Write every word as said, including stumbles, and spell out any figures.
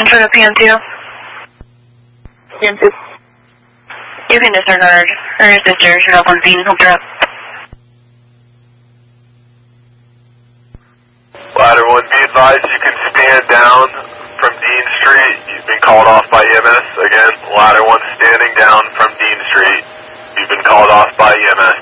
for the P M two. P M two. You can disregard her sister. She's up on scene. Hook her up. Ladder one, be advised you can stand down from Dean Street. You've been called off by E M S. Again, ladder one standing down from Dean Street. You've been called off by E M S.